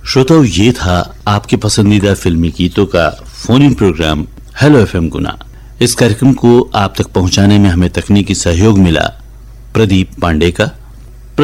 श्रोताओं, ये था आपके पसंदीदा फिल्मी गीतों का phone in programme hello FM गुना। इस कार्यक्रम को आप तक पहुंचाने में हमें तकनीकी सहयोग मिला प्रदीप पांडे का।